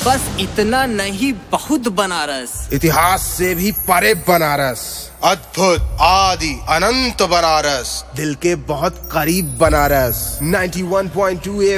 बस इतना नहीं, बहुत बनारस। इतिहास से भी परे बनारस, अद्भुत आदि अनंत बनारस, दिल के बहुत करीब बनारस। 91.2